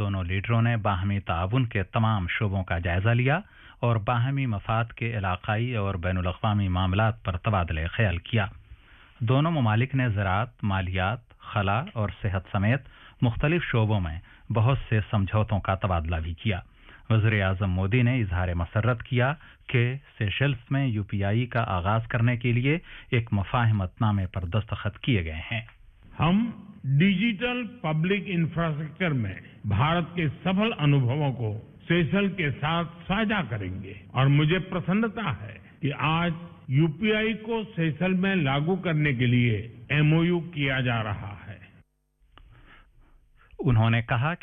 दोनों लीडरों ने बाहमी ताउन के तमाम शोबों का जायजा लिया और बाहमी मफाद के इलाकाई और बैनुल-अक़वामी मामलात पर तबादला ख्याल किया। दोनों ममालिक ने ज़राअत, मालियात, खला और सेहत समेत मुख्तलिफ शोबों में बहुत से समझौतों का तबादला भी किया। वज़ीर-ए-आज़म मोदी ने इजहार मसर्रत किया कि सेशल्स में यूपीआई का आगाज करने के लिए एक मुफाहमतनामे पर दस्तखत किए गए हैं। हम डिजिटल पब्लिक इंफ्रास्ट्रक्चर में भारत के सफल अनुभवों को सेशल के साथ साझा करेंगे और मुझे प्रसन्नता है कि आज यूपीआई को सेशल में लागू करने के लिए एमओयू किया जा रहा है। उन्होंने कहा